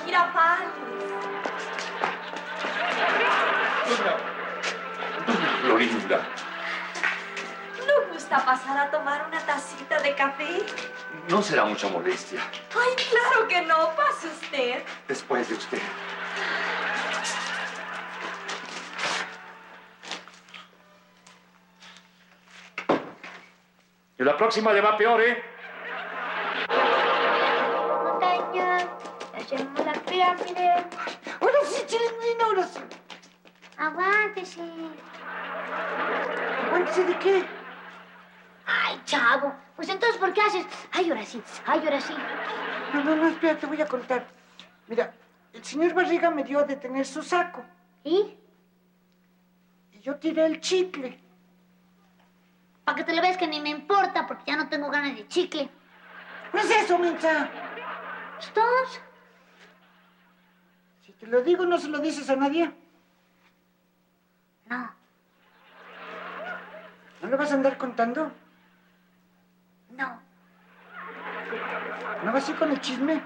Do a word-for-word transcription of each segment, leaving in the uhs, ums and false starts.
Girafales. Doña... Doña Florinda. ¿No gusta pasar a tomar una tacita de café? No será mucha molestia. Ay, claro que no. Pase usted. Después de usted. Y la próxima le va peor, ¿eh? Montaña, hacemos la pirámide. Ahora sí, Chilindrina, ahora sí. Aguántese. ¿Aguántese de qué? Ay, chavo. Pues entonces, ¿por qué haces? Ay, ahora sí. Ay, ahora sí. No, no, no, espera, te voy a contar. Mira, el señor Barriga me dio a detener su saco. ¿Y? Y yo tiré el chicle. Para que te lo veas que ni me importa, porque ya no tengo ganas de chicle. No es eso, mensa. ¿Estás? Si te lo digo, no se lo dices a nadie. No. ¿No lo vas a andar contando? No. ¿No vas a ir con el chisme?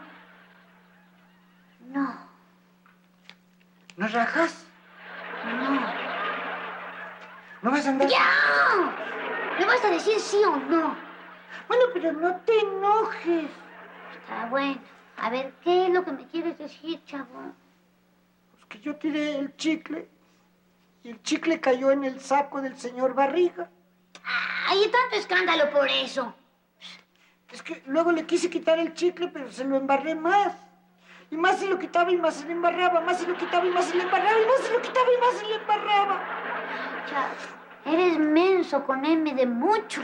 No. ¿No rajas? No. ¿No vas a andar...? ¡Ya! ¿Me vas a decir sí o no? Bueno, pero no te enojes. Está bueno. A ver, ¿qué es lo que me quieres decir, chavo? Pues que yo tiré el chicle y el chicle cayó en el saco del señor Barriga. Ay, tanto escándalo por eso. Es que luego le quise quitar el chicle, pero se lo embarré más. Y más se lo quitaba y más se le embarraba, más se lo quitaba y más se le embarraba, y más se lo quitaba y más se le embarraba. Chavo, eres menso con M de mucho.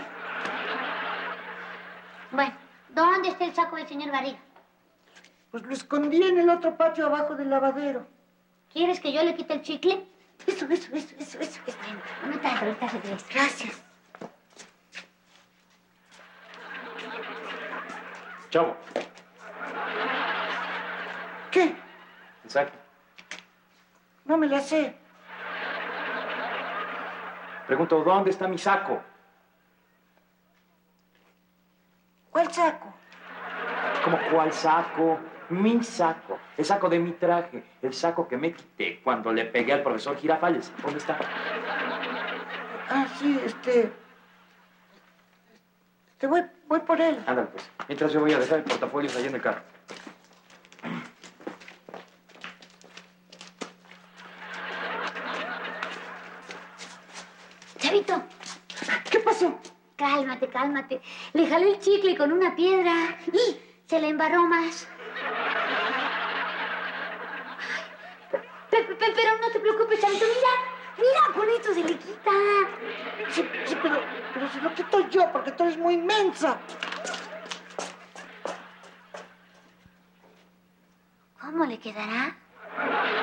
Bueno, ¿dónde está el saco del señor Barriga? Pues lo escondí en el otro patio abajo del lavadero. ¿Quieres que yo le quite el chicle? Eso, eso, eso, eso, eso. Bueno, no tanto, ahorita se ves. Gracias. Chavo. ¿Qué? El saco. No me la sé. Pregunto, ¿dónde está mi saco? ¿Cuál saco? ¿Cómo cuál saco? Mi saco. El saco de mi traje. El saco que me quité cuando le pegué al profesor Girafales. ¿Dónde está? Ah, sí, este... Te voy, voy por él. Ándale, pues. Mientras yo voy a dejar el portafolio allá en el carro. Chavito. ¿Qué pasó? Cálmate, cálmate. Le jalé el chicle con una piedra y se le embarró más. Pe- pe- Pero no te preocupes, Chavito. Mira, mira, con esto se le quita. Sí, sí, pero, pero se lo quito yo porque tú eres muy inmensa. ¿Cómo le quedará?